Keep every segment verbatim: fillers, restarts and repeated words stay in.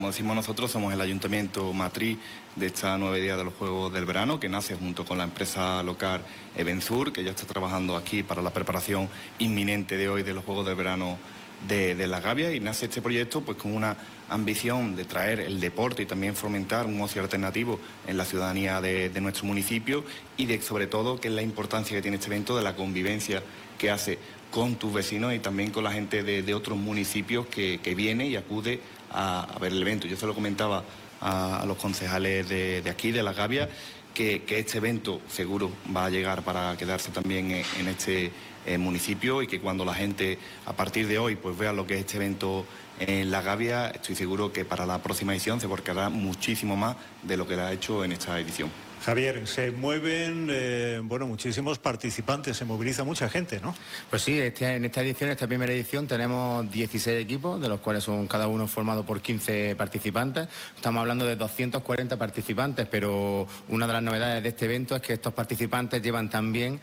Como decimos nosotros, somos el ayuntamiento matriz de esta nueva idea de los Juegos del Verano, que nace junto con la empresa local Evensur, que ya está trabajando aquí para la preparación inminente de hoy de los Juegos del Verano de, de La Gavia, y nace este proyecto pues con una ambición de traer el deporte y también fomentar un ocio alternativo en la ciudadanía de, de nuestro municipio, y de sobre todo que es la importancia que tiene este evento de la convivencia que hace con tus vecinos y también con la gente de, de otros municipios que, que viene y acude a, a ver el evento. Yo se lo comentaba a, a los concejales de, de aquí, de La Gavia, que, que este evento seguro va a llegar para quedarse también en, en este eh, municipio, y que cuando la gente a partir de hoy pues vea lo que es este evento en La Gavia, estoy seguro que para la próxima edición se volcará muchísimo más de lo que ha hecho en esta edición. Javier, se mueven eh, bueno, muchísimos participantes, se moviliza mucha gente, ¿no? Pues sí, este, en esta edición, esta primera edición, tenemos dieciséis equipos, de los cuales son cada uno formado por quince participantes. Estamos hablando de doscientos cuarenta participantes, pero una de las novedades de este evento es que estos participantes llevan también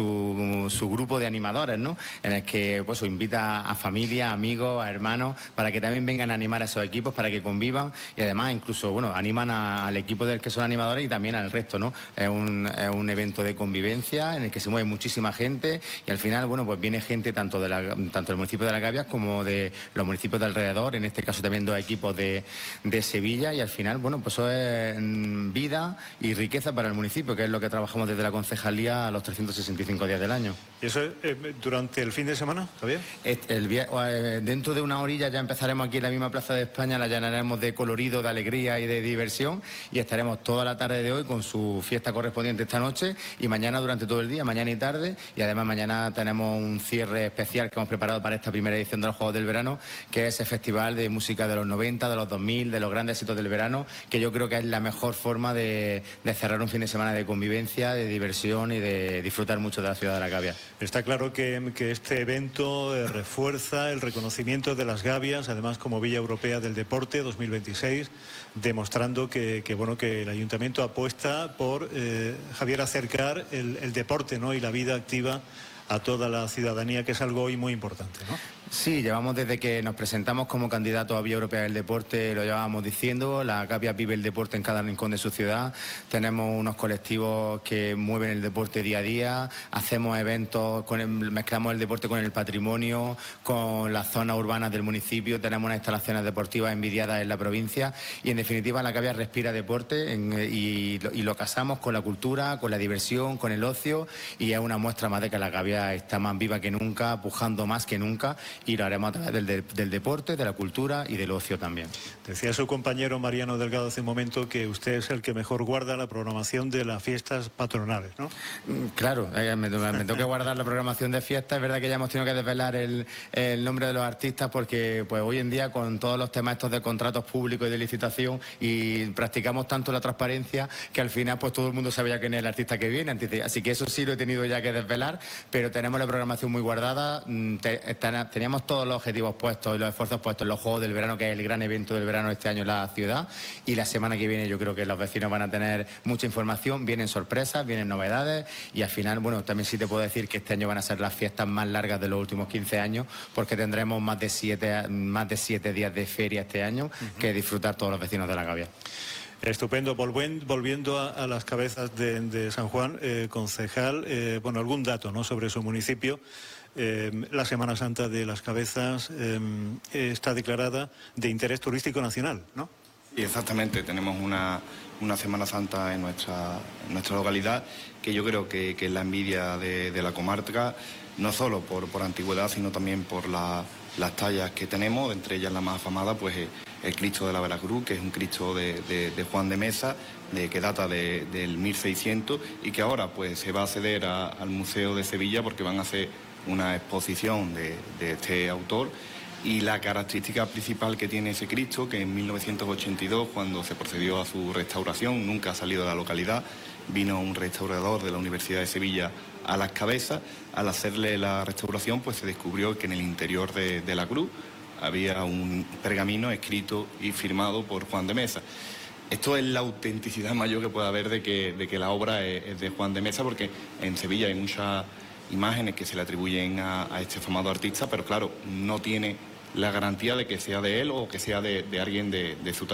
su, su grupo de animadores, ¿no? En el que pues invita a familia, amigos, a hermanos, para que también vengan a animar a esos equipos, para que convivan, y además incluso bueno animan a, al equipo del que son animadores y también al resto. ¿No? Es un, es un evento de convivencia en el que se mueve muchísima gente, y al final, bueno, pues viene gente tanto de la, tanto del municipio de La Gavia como de los municipios de alrededor, en este caso también dos equipos de, de Sevilla, y al final, bueno, pues eso es vida y riqueza para el municipio, que es lo que trabajamos desde la concejalía a los trescientos sesenta y cinco días del año. ¿Y eso es eh, durante el fin de semana, Javier? El, el, dentro de una orilla ya empezaremos aquí en la misma Plaza de España, la llenaremos de colorido, de alegría y de diversión, y estaremos toda la tarde de hoy con su su fiesta correspondiente esta noche, y mañana durante todo el día, mañana y tarde, y además mañana tenemos un cierre especial que hemos preparado para esta primera edición de los Juegos del Verano, que es ese festival de música de los noventa, de los dos mil, de los grandes éxitos del verano, que yo creo que es la mejor forma de, de cerrar un fin de semana de convivencia, de diversión y de disfrutar mucho de la ciudad de La Gavia. Está claro que, que este evento eh, refuerza el reconocimiento de Las Gavias, además como Villa Europea del Deporte dos mil veintiséis, demostrando que, que, bueno, que el Ayuntamiento apuesta por, eh, Javier, acercar el, el deporte, ¿no? Y la vida activa a toda la ciudadanía, que es algo hoy muy importante, ¿no? Sí, llevamos desde que nos presentamos como candidatos a Villa Europea del Deporte, lo llevábamos diciendo. La Gavia vive el deporte en cada rincón de su ciudad. Tenemos unos colectivos que mueven el deporte día a día, hacemos eventos, con el, mezclamos el deporte con el patrimonio, con las zonas urbanas del municipio, tenemos unas instalaciones deportivas envidiadas en la provincia, y en definitiva la Gavia respira deporte en, y, y lo casamos con la cultura, con la diversión, con el ocio, y es una muestra más de que la Gavia está más viva que nunca, pujando más que nunca, y lo haremos a través del, de, del deporte, de la cultura y del ocio también. Decía su compañero Mariano Delgado hace un momento que usted es el que mejor guarda la programación de las fiestas patronales, ¿no? Claro, eh, me, me, me tengo que guardar la programación de fiestas. Es verdad que ya hemos tenido que desvelar el, el nombre de los artistas, porque pues hoy en día, con todos los temas estos de contratos públicos y de licitación, y practicamos tanto la transparencia, que al final pues todo el mundo sabía quién es el artista que viene, así que eso sí lo he tenido ya que desvelar, pero tenemos la programación muy guardada. Teníamos todos los objetivos puestos y los esfuerzos puestos en los Juegos del Verano, que es el gran evento del verano este año en la ciudad, y la semana que viene yo creo que los vecinos van a tener mucha información, vienen sorpresas, vienen novedades, y al final, bueno, también sí te puedo decir que este año van a ser las fiestas más largas de los últimos quince años, porque tendremos más de siete, más de siete días de feria este año, uh-huh, que disfrutar todos los vecinos de La Gavia. Estupendo. Volviendo a, a las cabezas de, de San Juan, eh, concejal, eh, bueno, algún dato, ¿no?, sobre su municipio. Eh, la Semana Santa de las Cabezas eh, está declarada de interés turístico nacional, ¿no? Y exactamente, tenemos una, una Semana Santa en nuestra, en nuestra localidad, que yo creo que, que es la envidia de, de la comarca, no solo por, por antigüedad, sino también por la, las tallas que tenemos, entre ellas la más afamada, pues el Cristo de la Veracruz, que es un Cristo de, de, de Juan de Mesa, de, que data de, del mil seiscientos, y que ahora pues se va a ceder a, al Museo de Sevilla, porque van a hacer una exposición de, de este autor. Y la característica principal que tiene ese Cristo, que en mil novecientos ochenta y dos, cuando se procedió a su restauración, nunca ha salido de la localidad, vino un restaurador de la Universidad de Sevilla a Las Cabezas. Al hacerle la restauración, pues se descubrió que en el interior de, de la cruz había un pergamino escrito y firmado por Juan de Mesa. Esto es la autenticidad mayor que puede haber de que, de que la obra es, es de Juan de Mesa, porque en Sevilla hay muchas imágenes que se le atribuyen a, a este afamado artista, pero claro, no tiene la garantía de que sea de él o que sea de, de alguien de, de su talla.